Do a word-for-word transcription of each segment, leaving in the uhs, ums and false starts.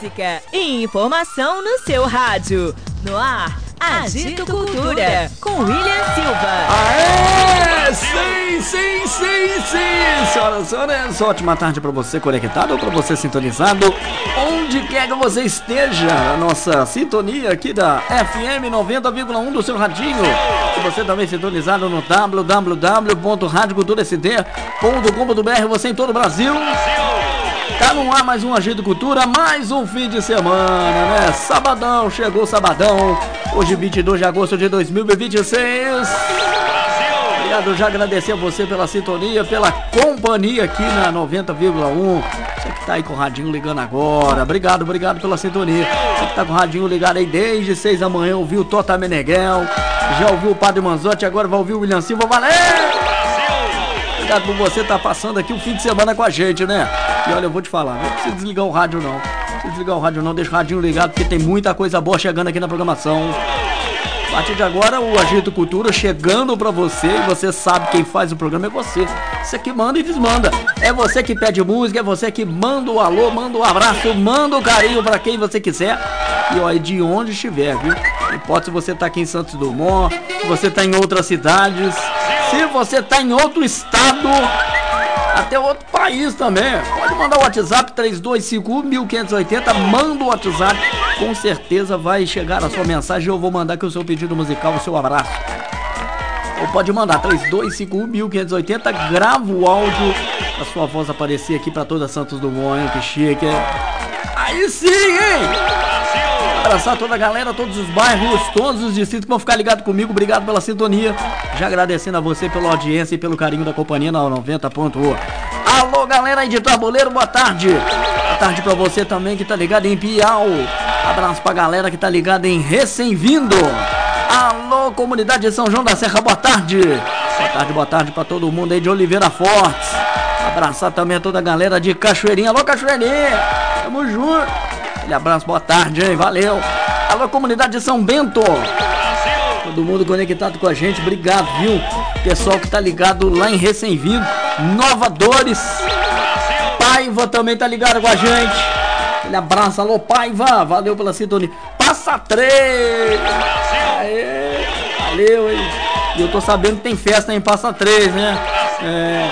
música e informação no seu rádio. No ar, Agito Cultura, com William Silva. Aê! Sim, sim, sim, sim! Senhoras e senhores, ótima tarde para você conectado ou para você sintonizado, onde quer que você esteja, a nossa sintonia aqui da F M noventa vírgula um do seu radinho. E você também sintonizado no w w w ponto rádio cultura s d ponto com ponto b r, você em todo o Brasil. Tá no ar mais um Agito Cultura, mais um fim de semana, né? Sabadão, chegou sabadão. Hoje, vinte e dois de agosto de dois mil e vinte e seis. Obrigado, já agradecer a você pela sintonia, pela companhia aqui na noventa vírgula um. Você que tá aí com o radinho ligando agora. Obrigado, obrigado pela sintonia. Você que tá com o radinho ligado aí desde seis da manhã, ouviu o Tota Meneghel, já ouviu o Padre Manzotti, agora vai ouvir o William Silva. Valeu! Obrigado por você estar passando aqui o fim de semana com a gente, né? E olha, eu vou te falar, não precisa desligar o rádio não. Não precisa desligar o rádio não, deixa o radinho ligado, porque tem muita coisa boa chegando aqui na programação. A partir de agora, o Agito Cultura chegando pra você, e você sabe quem faz o programa é você. Você que manda e desmanda. É você que pede música, é você que manda o alô, manda o abraço, manda o carinho pra quem você quiser. E olha, de onde estiver, viu? Não importa se você tá aqui em Santos Dumont, se você tá em outras cidades, se você tá em outro estado, até outro país também. Pode mandar o WhatsApp três dois cinco um, um cinco oito zero. Manda o WhatsApp. Com certeza vai chegar a sua mensagem. Eu vou mandar aqui o seu pedido musical, o seu abraço. Ou pode mandar três dois cinco um, um cinco oito zero. Grava o áudio pra sua voz aparecer aqui pra toda Santos Dumont, hein? Que chique, hein? Aí sim, hein? Abraçar toda a galera, todos os bairros, todos os distritos que vão ficar ligados comigo. Obrigado pela sintonia. Já agradecendo a você pela audiência e pelo carinho da companhia na noventa ponto um. Alô, galera aí de Tabuleiro, boa tarde. Boa tarde pra você também que tá ligado em Piau. Abraço pra galera que tá ligada em Recém-Vindo. Alô, comunidade de São João da Serra, boa tarde. Boa tarde, boa tarde pra todo mundo aí de Oliveira Fortes. Abraçar também a toda a galera de Cachoeirinha. Alô, Cachoeirinha, tamo junto. Aquele abraço, boa tarde, hein? Valeu. Alô, comunidade de São Bento. Todo mundo conectado com a gente, obrigado, viu? Pessoal que tá ligado lá em Recém-Vindo, Nova Dores. Paiva também tá ligado com a gente. Aquele abraço, alô, Paiva. Valeu pela sintonia. Passa três. Aê, valeu, hein? E eu tô sabendo que tem festa em Passa três, né? É.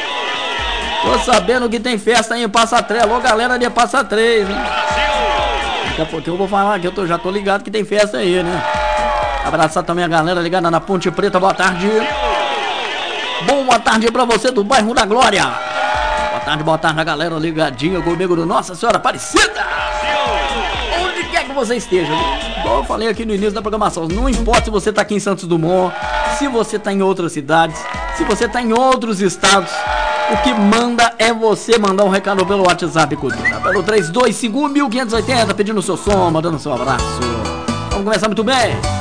Tô sabendo que tem festa aí em Passa três. Alô, galera de Passa três, hein? Daqui a pouquinho eu vou falar que eu tô, já tô ligado que tem festa aí, né? Abraçar também a galera ligada na Ponte Preta, boa tarde. Boa tarde pra você do bairro da Glória. Boa tarde, boa tarde a galera ligadinha comigo do Nossa Senhora Aparecida. Onde quer que você esteja, igual eu falei aqui no início da programação, não importa se você tá aqui em Santos Dumont, se você tá em outras cidades, se você tá em outros estados, o que manda é você mandar um recado pelo WhatsApp Cultura, pelo três dois cinco um, um cinco oito zero, pedindo o seu som, mandando o seu abraço. Vamos começar muito bem.